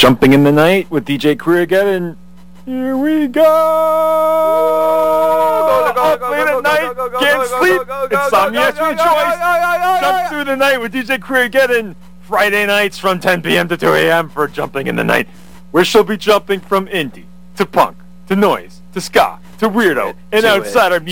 Jumping in the Night with DJ Kriyageddon. Here we go! Up late at night, can't sleep, insomnia's your choice. Jump through the night with DJ Kriyageddon. Friday nights from 10 p.m. to 2 a.m. for Jumping in the Night, where she'll be jumping from indie to punk to noise to ska to weirdo and outsider music.